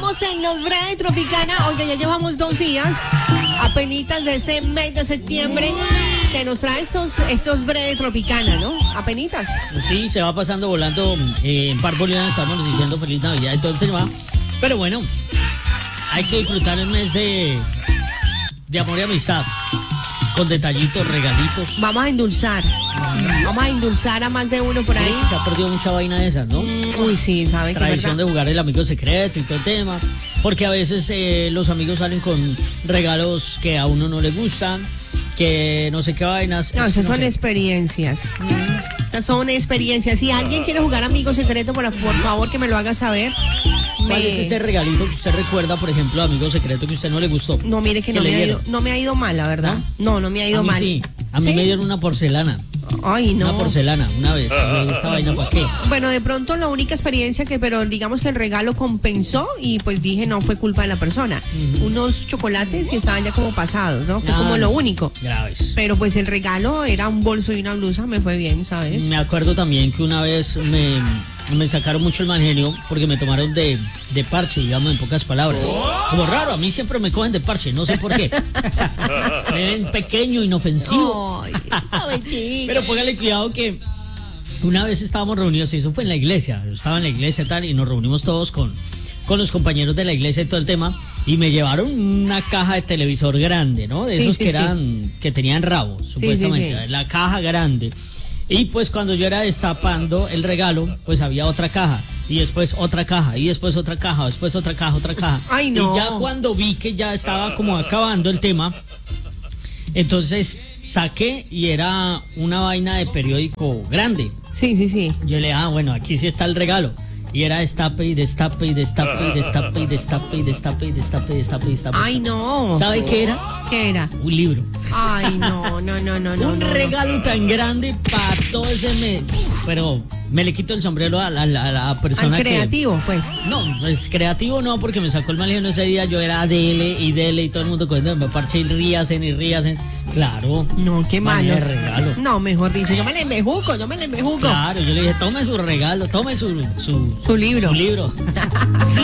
Estamos en los breves Tropicana. Oye, ya llevamos 2 días, apenitas de ese mes de septiembre, que nos trae estos breves Tropicana, ¿no? Apenitas. Sí, se va pasando volando. En Par Bolívar estamos diciendo feliz Navidad y todo el tema. Pero bueno, hay que disfrutar el mes de amor y amistad. Con detallitos, regalitos. Vamos a endulzar. Vamos a endulzar a más de uno por ahí. Se ha perdido mucha vaina de esas, ¿no? Uy, sí, ¿saben? Tradición de jugar el amigo secreto y todo el tema. Porque a veces los amigos salen con regalos que a uno no le gustan, que no sé qué vainas. No, esas no son sé. experiencias. Esas son experiencias. Si alguien quiere jugar amigo secreto, por favor que me lo haga saber. ¿Cuál es ese regalito que usted recuerda, por ejemplo, amigo secreto que a usted no le gustó? No, mire que no me ha ido mal, la verdad. No me ha ido mal. Sí, a mí me dieron una porcelana. Ay, no. Una porcelana, una vez. Esta vaina, ¿para qué? Bueno, de pronto la única experiencia pero digamos que el regalo compensó y pues dije no fue culpa de la persona. Unos chocolates y estaban ya como pasados, ¿no? Fue como lo único. Graves. Pero pues el regalo era un bolso y una blusa, me fue bien, ¿sabes? Me acuerdo también que una vez me sacaron mucho el mal genio porque me tomaron de parche, digamos, en pocas palabras. Como raro, a mí siempre me cogen de parche, no sé por qué. Me ven pequeño, inofensivo. Ay, chica. Pero póngale cuidado que una vez estábamos reunidos, y eso fue en la iglesia. Yo estaba en la iglesia tal, y nos reunimos todos con los compañeros de la iglesia y todo el tema, y me llevaron una caja de televisor grande, ¿no? De esos que tenían rabo, supuestamente. La caja grande. Y pues cuando yo era destapando el regalo, pues había otra caja, y después otra caja, y después otra caja, después otra caja, otra caja. Ay, no. Y ya cuando vi que ya estaba como acabando el tema, entonces saqué y era una vaina de periódico grande. Sí. Yo le bueno, aquí sí está el regalo. Y era destape y destape y destape y destape y destape y destape y destape y destape y destape. Ay, no. ¿Sabe qué era? ¿Qué era? Un libro. Ay, no. Un regalo tan grande para todo ese mes. Pero me le quito el sombrero a la persona al creativo, pues. No, pues creativo no, porque me sacó el mal genio ese día. Yo era dele y todo el mundo cogiendo, me parché y ríasen. Claro. No, qué manera malos. de regalo. No, mejor dicho, yo me le embejuco. Claro, yo le dije, tome su regalo, tome su libro. Su libro.